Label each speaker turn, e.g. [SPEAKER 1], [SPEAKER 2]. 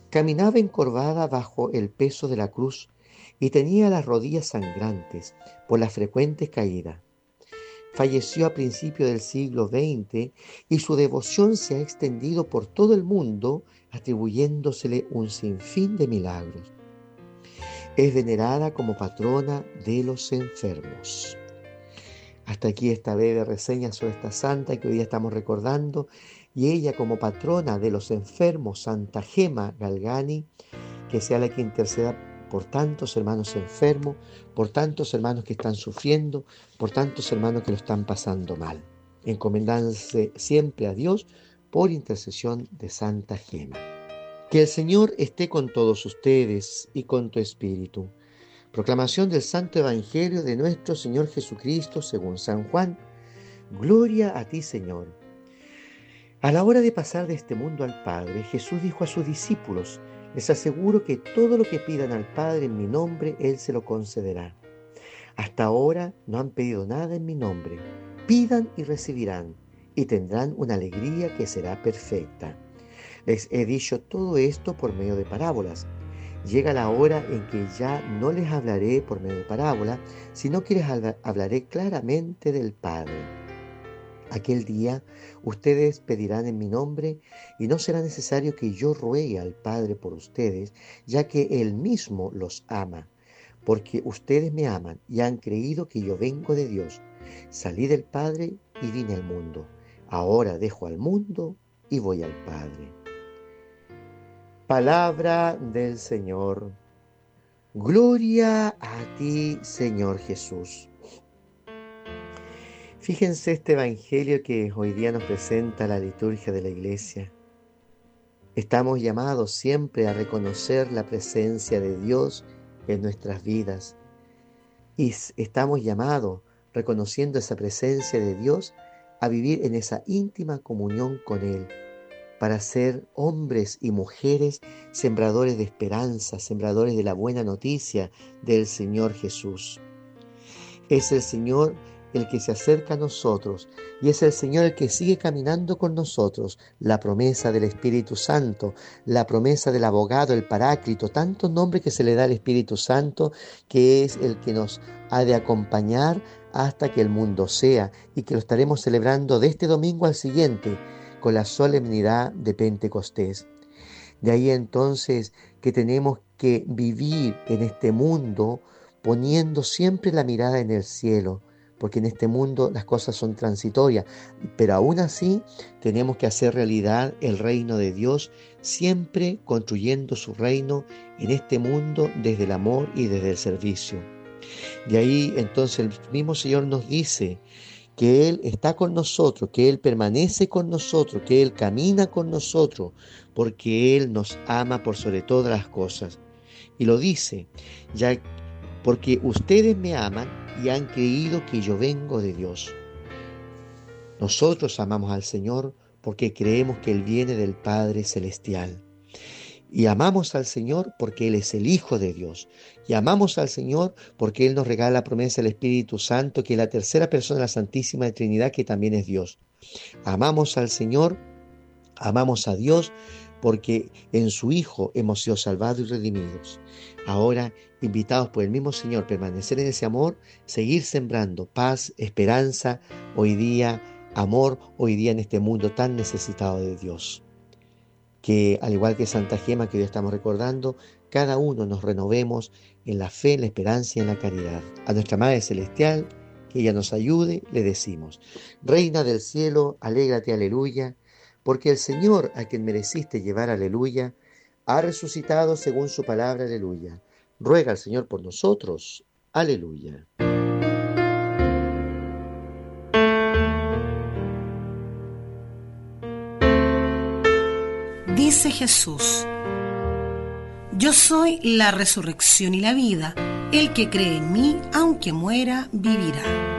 [SPEAKER 1] Caminaba encorvada bajo el peso de la cruz y tenía las rodillas sangrantes por las frecuentes caídas. Falleció a principios del siglo XX y su devoción se ha extendido por todo el mundo, atribuyéndosele un sinfín de milagros. Es venerada como patrona de los enfermos. Hasta aquí esta breve reseña sobre esta santa que hoy día estamos recordando, y ella como patrona de los enfermos, Santa Gema Galgani, que sea la que interceda por tantos hermanos enfermos, por tantos hermanos que están sufriendo, por tantos hermanos que lo están pasando mal, encomendándose siempre a Dios por intercesión de Santa Gema. Que el Señor esté con todos ustedes y con tu espíritu. Proclamación del Santo Evangelio de nuestro Señor Jesucristo según San Juan. Gloria a ti, Señor. A la hora de pasar de este mundo al Padre, Jesús dijo a sus discípulos: les aseguro que todo lo que pidan al Padre en mi nombre, Él se lo concederá. Hasta ahora no han pedido nada en mi nombre. Pidan y recibirán, y tendrán una alegría que será perfecta. Les he dicho todo esto por medio de parábolas. Llega la hora en que ya no les hablaré por medio de parábola, sino que les hablaré claramente del Padre. Aquel día ustedes pedirán en mi nombre, y no será necesario que yo ruegue al Padre por ustedes, ya que Él mismo los ama, porque ustedes me aman y han creído que yo vengo de Dios. Salí del Padre y vine al mundo. Ahora dejo al mundo y voy al Padre. Palabra del Señor. Gloria a ti, Señor Jesús. Fíjense este evangelio que hoy día nos presenta la liturgia de la Iglesia. Estamos llamados siempre a reconocer la presencia de Dios en nuestras vidas. Y estamos llamados, reconociendo esa presencia de Dios, a vivir en esa íntima comunión con Él, para ser hombres y mujeres sembradores de esperanza, sembradores de la buena noticia del Señor Jesús. Es el Señor el que se acerca a nosotros, y es el Señor el que sigue caminando con nosotros. La promesa del Espíritu Santo, la promesa del abogado, el Paráclito, tantos nombres que se le da al Espíritu Santo, que es el que nos ha de acompañar hasta que el mundo sea, y que lo estaremos celebrando de este domingo al siguiente, con la solemnidad de Pentecostés. De ahí entonces que tenemos que vivir en este mundo poniendo siempre la mirada en el cielo, porque en este mundo las cosas son transitorias, pero aún así tenemos que hacer realidad el reino de Dios, siempre construyendo su reino en este mundo desde el amor y desde el servicio. De ahí entonces el mismo Señor nos dice que Él está con nosotros, que Él permanece con nosotros, que Él camina con nosotros, porque Él nos ama por sobre todas las cosas. Y lo dice, ya porque ustedes me aman y han creído que yo vengo de Dios. Nosotros amamos al Señor porque creemos que Él viene del Padre Celestial. Y amamos al Señor porque Él es el Hijo de Dios. Y amamos al Señor porque Él nos regala la promesa del Espíritu Santo, que es la tercera persona de la Santísima Trinidad, que también es Dios. Amamos al Señor, amamos a Dios, porque en su Hijo hemos sido salvados y redimidos. Ahora, invitados por el mismo Señor, permanecer en ese amor, seguir sembrando paz, esperanza, hoy día, amor, hoy día en este mundo tan necesitado de Dios. Que al igual que Santa Gema que hoy estamos recordando, cada uno nos renovemos en la fe, en la esperanza y en la caridad. A nuestra Madre Celestial, que ella nos ayude, le decimos: Reina del cielo, alégrate, aleluya, porque el Señor, a quien mereciste llevar, aleluya, ha resucitado según su palabra, aleluya. Ruega al Señor por nosotros, aleluya.
[SPEAKER 2] Dice Jesús: yo soy la resurrección y la vida. El que cree en mí, aunque muera, vivirá.